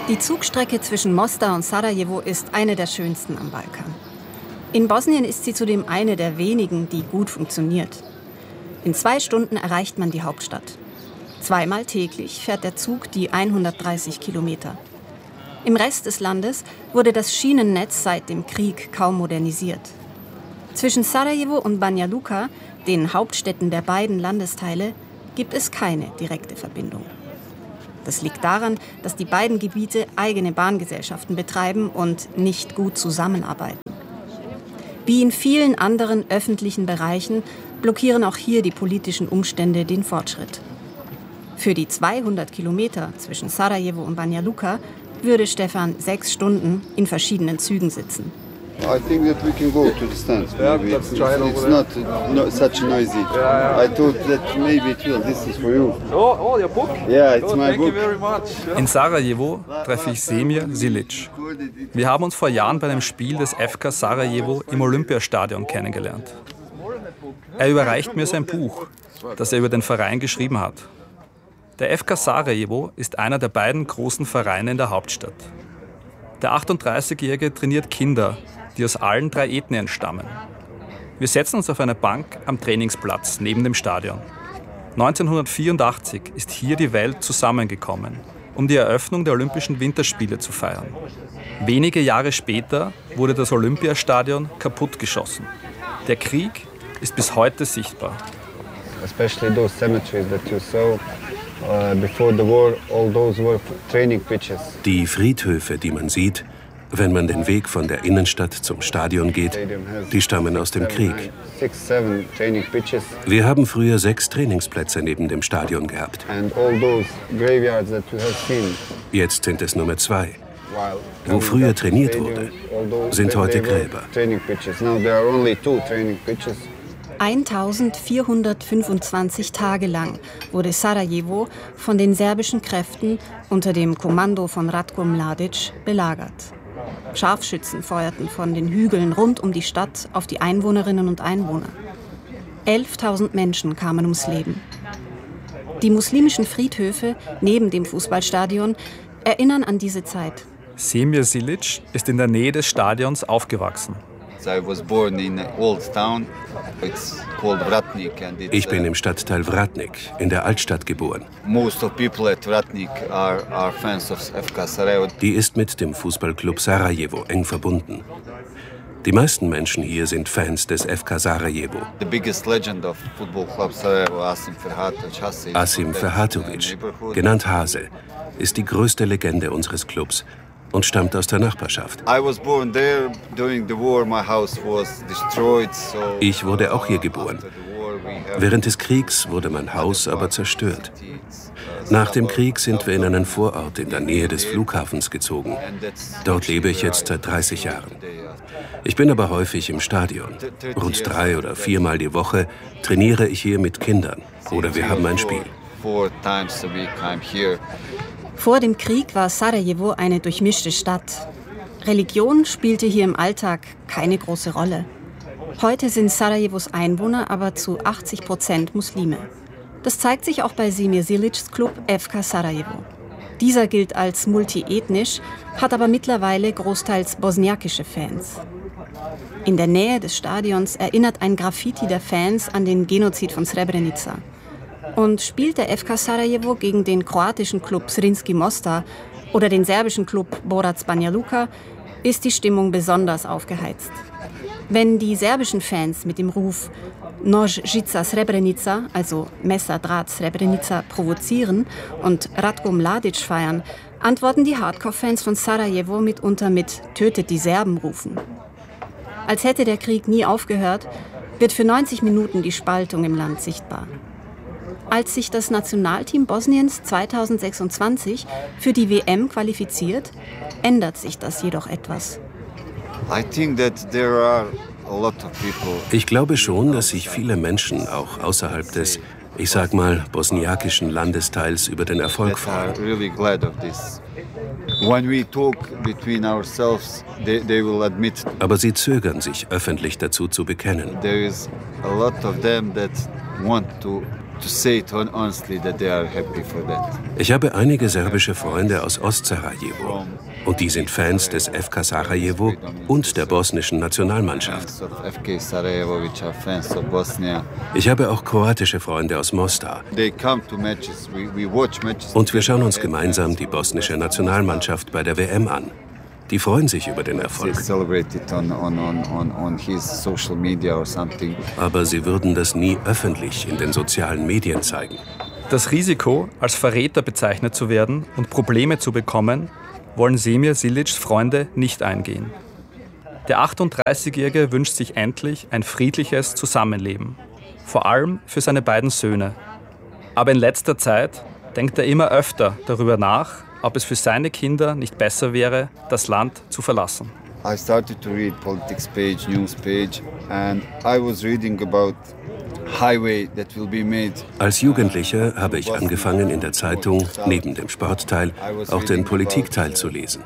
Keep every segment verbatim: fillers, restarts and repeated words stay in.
Die Zugstrecke zwischen Mostar und Sarajevo ist eine der schönsten am Balkan. In Bosnien ist sie zudem eine der wenigen, die gut funktioniert. In zwei Stunden erreicht man die Hauptstadt. Zweimal täglich fährt der Zug die hundertdreißig Kilometer. Im Rest des Landes wurde das Schienennetz seit dem Krieg kaum modernisiert. Zwischen Sarajevo und Banja Luka, den Hauptstädten der beiden Landesteile, gibt es keine direkte Verbindung. Das liegt daran, dass die beiden Gebiete eigene Bahngesellschaften betreiben und nicht gut zusammenarbeiten. Wie in vielen anderen öffentlichen Bereichen blockieren auch hier die politischen Umstände den Fortschritt. Für die zweihundert Kilometer zwischen Sarajevo und Banja Luka würde Stefan sechs Stunden in verschiedenen Zügen sitzen. I think that we can go to the stands. Maybe it's, it's not no, such noisy. I thought that maybe it will. This is for you. Oh, oh, your book? Yeah, it's my book. In Sarajevo treffe ich Semir Silic. Wir haben uns vor Jahren bei einem Spiel des F K Sarajevo im Olympiastadion kennengelernt. Er überreicht mir sein Buch, das er über den Verein geschrieben hat. Der F K Sarajevo ist einer der beiden großen Vereine in der Hauptstadt. Der achtunddreißigjährige trainiert Kinder, die aus allen drei Ethnien stammen. Wir setzen uns auf eine Bank am Trainingsplatz neben dem Stadion. neunzehnhundertvierundachtzig ist hier die Welt zusammengekommen, um die Eröffnung der Olympischen Winterspiele zu feiern. Wenige Jahre später wurde das Olympiastadion kaputtgeschossen. Der Krieg ist bis heute sichtbar. Especially those cemeteries that you saw uh, before the war, all those were training pitches. Die Friedhöfe, die man sieht, wenn man den Weg von der Innenstadt zum Stadion geht, die stammen aus dem Krieg. Wir haben früher sechs Trainingsplätze neben dem Stadion gehabt. Jetzt sind es nur mehr zwei. Wo früher trainiert wurde, sind heute Gräber. eintausendvierhundertfünfundzwanzig Tage lang wurde Sarajevo von den serbischen Kräften unter dem Kommando von Ratko Mladic belagert. Scharfschützen feuerten von den Hügeln rund um die Stadt auf die Einwohnerinnen und Einwohner. elftausend Menschen kamen ums Leben. Die muslimischen Friedhöfe neben dem Fußballstadion erinnern an diese Zeit. Semir Silic ist in der Nähe des Stadions aufgewachsen. Ich bin im Stadtteil Vratnik, in der Altstadt geboren. Die ist mit dem Fußballclub Sarajevo eng verbunden. Die meisten Menschen hier sind Fans des F K Sarajevo. Asim Ferhatovic, genannt Hase, ist die größte Legende unseres Clubs und stammt aus der Nachbarschaft. Ich wurde auch hier geboren. Während des Kriegs wurde mein Haus aber zerstört. Nach dem Krieg sind wir in einen Vorort in der Nähe des Flughafens gezogen. Dort lebe ich jetzt seit dreißig Jahren. Ich bin aber häufig im Stadion. Rund drei oder viermal die Woche trainiere ich hier mit Kindern oder wir haben ein Spiel. Vor dem Krieg war Sarajevo eine durchmischte Stadt. Religion spielte hier im Alltag keine große Rolle. Heute sind Sarajevos Einwohner aber zu achtzig Prozent Muslime. Das zeigt sich auch bei Semir Silics Club F K Sarajevo. Dieser gilt als multiethnisch, hat aber mittlerweile großteils bosniakische Fans. In der Nähe des Stadions erinnert ein Graffiti der Fans an den Genozid von Srebrenica. Und spielt der F K Sarajevo gegen den kroatischen Klub Zrinski Mostar oder den serbischen Klub Borac Banja Luka, ist die Stimmung besonders aufgeheizt. Wenn die serbischen Fans mit dem Ruf Noj Žica Srebrenica, also Messer, Draht, Srebrenica, provozieren und Ratko Mladic feiern, antworten die Hardcore-Fans von Sarajevo mitunter mit Tötet die Serben rufen. Als hätte der Krieg nie aufgehört, wird für neunzig Minuten die Spaltung im Land sichtbar. Als sich das Nationalteam Bosniens zweitausendsechsundzwanzig für die W M qualifiziert, ändert sich das jedoch etwas. Ich glaube schon, dass sich viele Menschen auch außerhalb des, ich sag mal, bosniakischen Landesteils über den Erfolg freuen. Aber sie zögern sich, öffentlich dazu zu bekennen. Ich habe einige serbische Freunde aus Ostsarajevo und die sind Fans des F K Sarajevo und der bosnischen Nationalmannschaft. Ich habe auch kroatische Freunde aus Mostar. Und wir schauen uns gemeinsam die bosnische Nationalmannschaft bei der W M an. Die freuen sich über den Erfolg. Aber sie würden das nie öffentlich in den sozialen Medien zeigen. Das Risiko, als Verräter bezeichnet zu werden und Probleme zu bekommen, wollen Semir Silics Freunde nicht eingehen. Der achtunddreißigjährige wünscht sich endlich ein friedliches Zusammenleben. Vor allem für seine beiden Söhne. Aber in letzter Zeit denkt er immer öfter darüber nach, ob es für seine Kinder nicht besser wäre, das Land zu verlassen. I started to read politics page, news page, and I was reading about highway that will be made. Als Jugendlicher habe ich angefangen, in der Zeitung neben dem Sportteil auch den Politikteil zu lesen.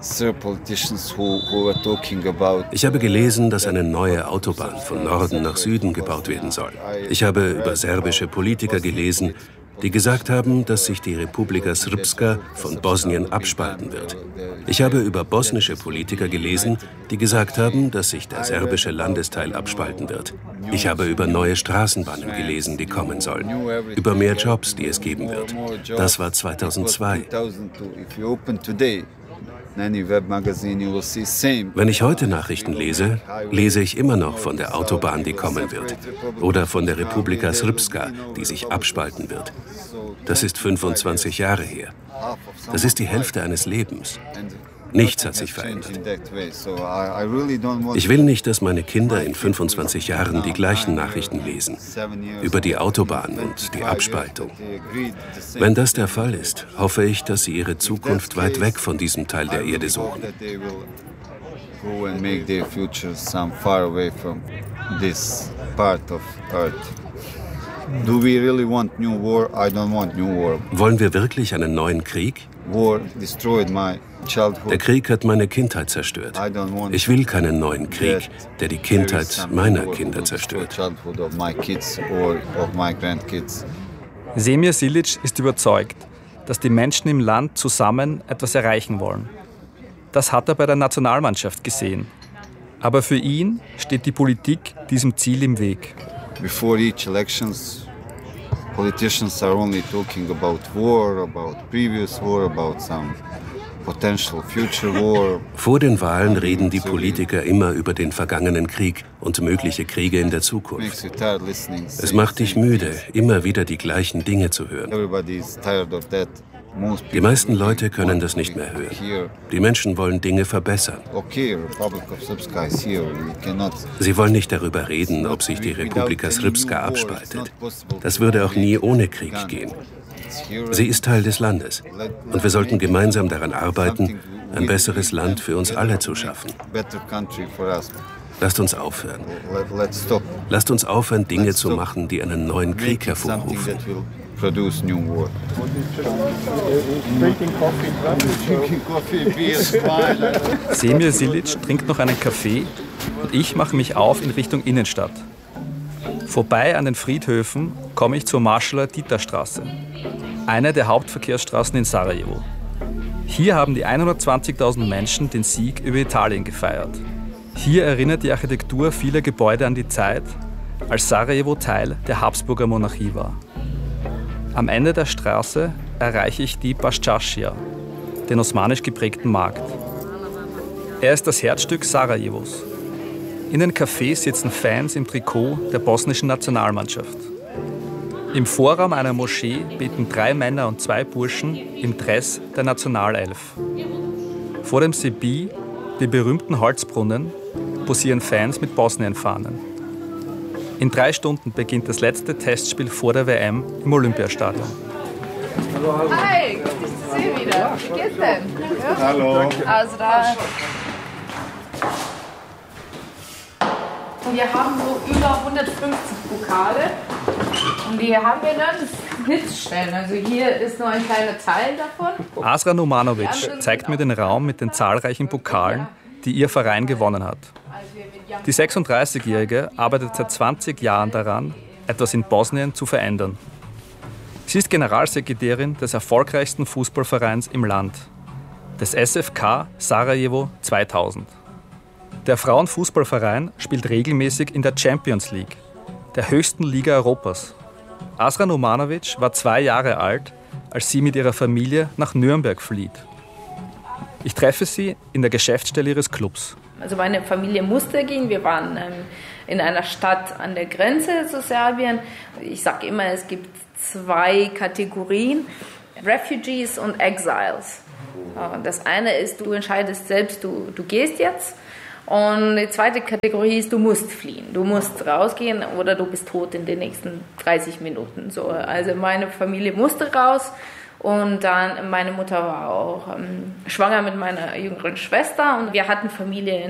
Ich habe gelesen, dass eine neue Autobahn von Norden nach Süden gebaut werden soll. Ich habe über serbische Politiker gelesen, die gesagt haben, dass sich die Republika Srpska von Bosnien abspalten wird. Ich habe über bosnische Politiker gelesen, die gesagt haben, dass sich der serbische Landesteil abspalten wird. Ich habe über neue Straßenbahnen gelesen, die kommen sollen. Über mehr Jobs, die es geben wird. Das war zweitausendzwei. Wenn ich heute Nachrichten lese, lese ich immer noch von der Autobahn, die kommen wird. Oder von der Republika Srpska, die sich abspalten wird. Das ist fünfundzwanzig Jahre her. Das ist die Hälfte eines Lebens. Nichts hat sich verändert. Ich will nicht, dass meine Kinder in fünfundzwanzig Jahren die gleichen Nachrichten lesen. Über die Autobahn und die Abspaltung. Wenn das der Fall ist, hoffe ich, dass sie ihre Zukunft weit weg von diesem Teil der Erde suchen. Wollen wir wirklich einen neuen Krieg? Der Krieg hat meine Kindheit zerstört. Ich will keinen neuen Krieg, der die Kindheit meiner Kinder zerstört. Semir Silic ist überzeugt, dass die Menschen im Land zusammen etwas erreichen wollen. Das hat er bei der Nationalmannschaft gesehen. Aber für ihn steht die Politik diesem Ziel im Weg. Before each elections, politicians are only talking about war, about previous war, about some potential future war. Vor den Wahlen reden die Politiker immer über den vergangenen Krieg und mögliche Kriege in der Zukunft. Es macht dich müde, immer wieder die gleichen Dinge zu hören. Die meisten Leute können das nicht mehr hören. Die Menschen wollen Dinge verbessern. Sie wollen nicht darüber reden, ob sich die Republika Srpska abspaltet. Das würde auch nie ohne Krieg gehen. Sie ist Teil des Landes. Und wir sollten gemeinsam daran arbeiten, ein besseres Land für uns alle zu schaffen. Lasst uns aufhören. Lasst uns aufhören, Dinge zu machen, die einen neuen Krieg hervorrufen. Semir Silic trinkt noch einen Kaffee und ich mache mich auf in Richtung Innenstadt. Vorbei an den Friedhöfen komme ich zur Marschala-Dieter-Straße, eine der Hauptverkehrsstraßen in Sarajevo. Hier haben die hundertzwanzigtausend Menschen den Sieg über Italien gefeiert. Hier erinnert die Architektur vieler Gebäude an die Zeit, als Sarajevo Teil der Habsburger Monarchie war. Am Ende der Straße erreiche ich die Baščašija, den osmanisch geprägten Markt. Er ist das Herzstück Sarajevos. In den Cafés sitzen Fans im Trikot der bosnischen Nationalmannschaft. Im Vorraum einer Moschee beten drei Männer und zwei Burschen im Dress der Nationalelf. Vor dem Sebi, dem berühmten Holzbrunnen, posieren Fans mit Bosnien-Fahnen. In drei Stunden beginnt das letzte Testspiel vor der W M im Olympiastadion. Hi, gut dich zu sehen wieder. Wie geht's denn? Ja? Hallo. Also da. Wir haben so über hundertfünfzig Pokale und die haben wir dann Blitzstellen. Also hier ist nur ein kleiner Teil davon. Asra Numanovic zeigt mir den Raum mit den zahlreichen Pokalen, die ihr Verein gewonnen hat. Die sechsunddreißigjährige arbeitet seit zwanzig Jahren daran, etwas in Bosnien zu verändern. Sie ist Generalsekretärin des erfolgreichsten Fußballvereins im Land, des S F K Sarajevo zweitausend. Der Frauenfußballverein spielt regelmäßig in der Champions League, der höchsten Liga Europas. Asra Numanovic war zwei Jahre alt, als sie mit ihrer Familie nach Nürnberg flieht. Ich treffe sie in der Geschäftsstelle ihres Clubs. Also meine Familie musste gehen. Wir waren ähm, in einer Stadt an der Grenze zu Serbien. Ich sage immer, es gibt zwei Kategorien, Refugees und Exiles. Das eine ist, du entscheidest selbst, du, du gehst jetzt. Und die zweite Kategorie ist, du musst fliehen. Du musst rausgehen oder du bist tot in den nächsten dreißig Minuten. So, also meine Familie musste raus und dann meine Mutter war auch ähm, schwanger mit meiner jüngeren Schwester und wir hatten Familie in